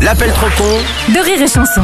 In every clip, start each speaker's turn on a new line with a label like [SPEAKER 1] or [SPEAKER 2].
[SPEAKER 1] L'appel trop con
[SPEAKER 2] de Rire et Chanson.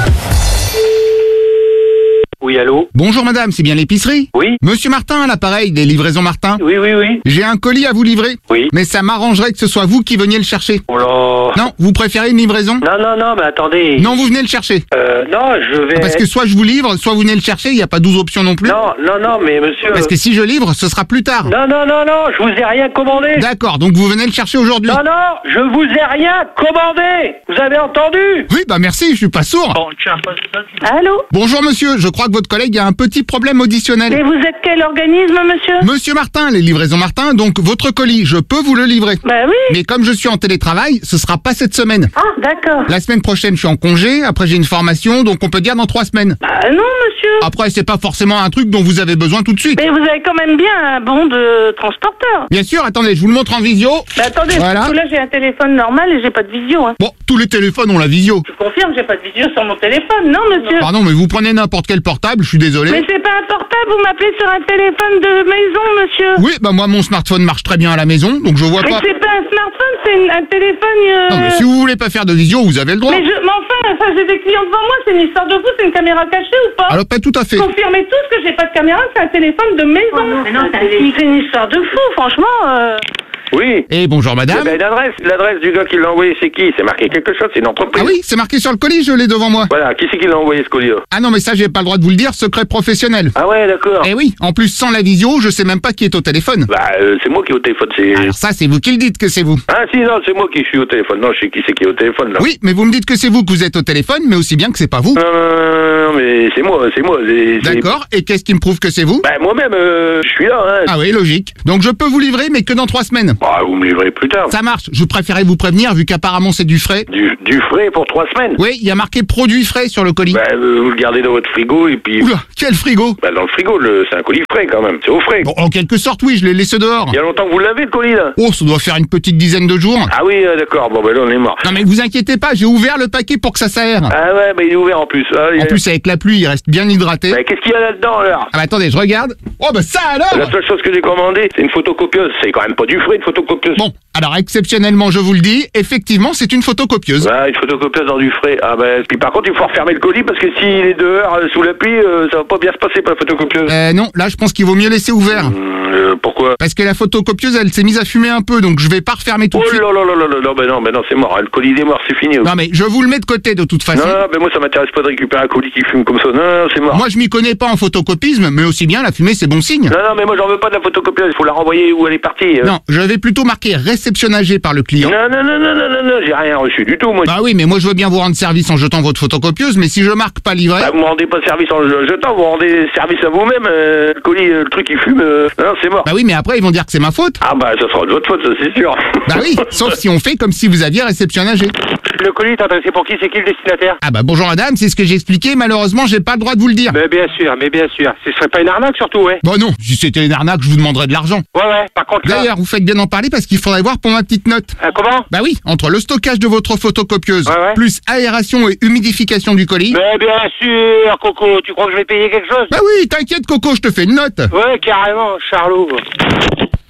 [SPEAKER 3] Oui, allô?
[SPEAKER 4] Bonjour madame, c'est bien l'épicerie?
[SPEAKER 3] Oui?
[SPEAKER 4] Monsieur Martin à l'appareil des livraisons Martin.
[SPEAKER 3] Oui.
[SPEAKER 4] J'ai un colis à vous livrer.
[SPEAKER 3] Oui.
[SPEAKER 4] Mais ça m'arrangerait que ce soit vous qui veniez le chercher.
[SPEAKER 3] Oh là...
[SPEAKER 4] Non, vous préférez une livraison?
[SPEAKER 3] Non, mais attendez.
[SPEAKER 4] Non, vous venez le chercher.
[SPEAKER 3] Non, je vais...
[SPEAKER 4] Parce que soit je vous livre, soit vous venez le chercher, il n'y a pas 12 options non plus.
[SPEAKER 3] Non, mais monsieur...
[SPEAKER 4] Parce que si je livre, ce sera plus tard.
[SPEAKER 3] Non, je vous ai rien commandé.
[SPEAKER 4] D'accord, donc vous venez le chercher aujourd'hui.
[SPEAKER 3] Non, je vous ai rien commandé. Vous avez entendu?
[SPEAKER 4] Oui, bah merci, je suis pas sourd.
[SPEAKER 3] Bon, tiens,
[SPEAKER 5] Allô?
[SPEAKER 4] Bonjour monsieur, je crois que votre collègue a un petit problème auditionnel.
[SPEAKER 5] Et vous êtes quel organisme, monsieur?
[SPEAKER 4] Monsieur Martin, les livraisons Martin, donc votre colis, je peux vous le livrer.
[SPEAKER 5] Bah oui.
[SPEAKER 4] Mais comme je suis en télétravail, ce sera pas cette semaine.
[SPEAKER 5] Ah, d'accord.
[SPEAKER 4] La semaine prochaine, je suis en congé, après j'ai une formation, donc on peut dire dans 3 semaines.
[SPEAKER 5] Bah non, monsieur.
[SPEAKER 4] Après, c'est pas forcément un truc dont vous avez besoin tout de suite.
[SPEAKER 5] Mais vous avez quand même bien un bon de transporteur.
[SPEAKER 4] Bien sûr, attendez, je vous le montre en visio.
[SPEAKER 5] Bah attendez,
[SPEAKER 4] Voilà.
[SPEAKER 5] parce que là j'ai un téléphone normal et j'ai pas de visio. Hein.
[SPEAKER 4] Bon, tous les téléphones ont la visio.
[SPEAKER 5] Je confirme, j'ai pas de visio sur mon téléphone, non, monsieur?
[SPEAKER 4] Pardon, mais vous prenez n'importe quel portable, je suis désolé.
[SPEAKER 5] Mais c'est pas un portable, vous m'appelez sur un téléphone de maison, monsieur.
[SPEAKER 4] Oui, bah moi mon smartphone marche très bien à la maison, donc je vois
[SPEAKER 5] Mais
[SPEAKER 4] pas.
[SPEAKER 5] c'est pas un smartphone, c'est un téléphone...
[SPEAKER 4] Non mais si vous voulez pas faire de visio, vous avez le droit.
[SPEAKER 5] Mais enfin, j'ai des clients devant moi, c'est une histoire de vous, c'est une caméra cachée ou pas?
[SPEAKER 4] Alors pas tout à fait.
[SPEAKER 5] Confirmez tous que j'ai pas de caméra, c'est un téléphone de maison.
[SPEAKER 6] mais non,
[SPEAKER 5] c'est une histoire de fou, franchement.
[SPEAKER 3] Oui.
[SPEAKER 4] Et bonjour madame.
[SPEAKER 3] Ben, l'adresse du gars qui l'a envoyé, c'est qui? C'est marqué quelque chose, c'est une entreprise.
[SPEAKER 4] Ah oui, c'est marqué sur le colis, je l'ai devant moi.
[SPEAKER 3] Voilà, qui c'est qui l'a envoyé ce colis-là?
[SPEAKER 4] Ah non mais ça j'ai pas le droit de vous le dire, secret professionnel.
[SPEAKER 3] Ah ouais, d'accord.
[SPEAKER 4] Eh oui, en plus sans la visio, je sais même pas qui est au téléphone.
[SPEAKER 3] Bah, c'est moi qui est au téléphone, c'est...
[SPEAKER 4] Alors ça c'est vous qui le dites que c'est vous.
[SPEAKER 3] Ah si, non, c'est moi qui suis au téléphone. Non, je sais qui c'est qui est au téléphone, là.
[SPEAKER 4] Oui, mais vous me dites que c'est vous que vous êtes au téléphone, mais aussi bien que c'est pas vous.
[SPEAKER 3] Non, mais c'est moi.
[SPEAKER 4] D'accord, et qu'est-ce qui me prouve que c'est vous?
[SPEAKER 3] Bah, moi-même, je suis là, hein.
[SPEAKER 4] Ah oui, logique. Donc je peux vous livrer, mais que dans 3 semaines.
[SPEAKER 3] Bah, vous me livrez plus tard.
[SPEAKER 4] Ça marche, je préférais vous prévenir vu qu'apparemment c'est du frais.
[SPEAKER 3] Du frais pour 3 semaines?
[SPEAKER 4] Oui, il y a marqué produit frais sur le colis.
[SPEAKER 3] Bah, vous le gardez dans votre frigo et puis...
[SPEAKER 4] Oula, quel frigo!
[SPEAKER 3] Bah, dans le frigo, c'est un colis frais quand même. C'est au frais.
[SPEAKER 4] Bon, en quelque sorte, oui, je l'ai laissé dehors.
[SPEAKER 3] Il y a longtemps que vous l'avez, le colis, là?
[SPEAKER 4] Oh, ça doit faire une petite dizaine de jours.
[SPEAKER 3] Ah oui, d'accord. Bon, bah là, on est mort.
[SPEAKER 4] Non mais vous inquiétez pas, j'ai ouvert le paquet pour que ça s'aère.
[SPEAKER 3] Ah ouais, bah il est ouvert en plus. Ah,
[SPEAKER 4] En plus, avec la pluie, il reste bien hydraté.
[SPEAKER 3] Bah, qu'est-ce qu'il y a là-dedans, alors?
[SPEAKER 4] Ah bah attendez, je regarde. Oh bah ça alors!
[SPEAKER 3] La seule chose que j'ai commandée, c'est une photocopieuse. C'est quand même pas du frais, une photocopieuse.
[SPEAKER 4] Bon, alors exceptionnellement, je vous le dis, effectivement, c'est une photocopieuse.
[SPEAKER 3] Bah, une photocopieuse dans du frais. Ah bah, puis par contre, il faut refermer le colis parce que s'il est dehors sous la pluie, ça va pas bien se passer pour la photocopieuse.
[SPEAKER 4] Non, là, je pense qu'il vaut mieux laisser ouvert.
[SPEAKER 3] Pourquoi?
[SPEAKER 4] Parce que la photocopieuse, elle s'est mise à fumer un peu, donc je vais pas refermer tout de suite.
[SPEAKER 3] Oh là là là là, non, c'est mort. Le colis est mort, c'est fini.
[SPEAKER 4] Non mais je vous le mets de côté de toute façon.
[SPEAKER 3] Non, mais moi ça m'intéresse pas de récupérer un colis qui fume comme ça. Non, c'est mort.
[SPEAKER 4] Moi je m'y connais pas en photocopisme, mais aussi bien la fumée c'est bon signe.
[SPEAKER 3] Non, mais moi j'en veux pas de la photocopieuse. Il faut la renvoyer où elle est partie.
[SPEAKER 4] Non, je vais plutôt marquer réceptionnagé par le client.
[SPEAKER 3] Non, j'ai rien reçu du tout, moi.
[SPEAKER 4] Bah oui, mais moi je veux bien vous rendre service en jetant votre photocopieuse, mais si je marque pas livré...
[SPEAKER 3] Bah, vous me rendez pas service en jetant, vous rendez service à vous-même. Le colis, le truc qui fume, non, c'est mort.
[SPEAKER 4] Bah oui, mais après ils vont dire que c'est ma faute.
[SPEAKER 3] Ah bah ça sera de votre faute, ça c'est sûr.
[SPEAKER 4] Bah oui, sauf si on fait comme si vous aviez réceptionnagé.
[SPEAKER 3] Le colis est adressé pour qui? C'est qui le destinataire?
[SPEAKER 4] Ah bah bonjour madame, c'est ce que j'ai expliqué, malheureusement j'ai pas le droit de vous le dire.
[SPEAKER 3] Mais bien sûr. Ce serait pas une arnaque surtout, ouais.
[SPEAKER 4] Bah non, si c'était une arnaque, je vous demanderais de l'argent.
[SPEAKER 3] Ouais, par contre là...
[SPEAKER 4] D'ailleurs, vous faites bien en parler parce qu'il faudrait voir pour ma petite note.
[SPEAKER 3] Comment?
[SPEAKER 4] Bah oui, entre le stockage de votre photocopieuse,
[SPEAKER 3] Ouais.
[SPEAKER 4] plus aération et humidification du colis...
[SPEAKER 3] Mais bien sûr, Coco, tu crois que je vais payer quelque chose?
[SPEAKER 4] Bah oui, t'inquiète Coco, je te fais une note.
[SPEAKER 3] Ouais, carrément, Charlot.